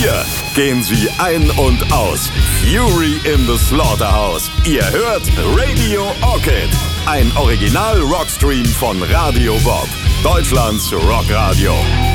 Hier gehen sie ein und aus. Fury in the Slaughterhouse. Ihr hört Radio Orchid. Ein Original-Rockstream von Radio Bob. Deutschlands Rockradio.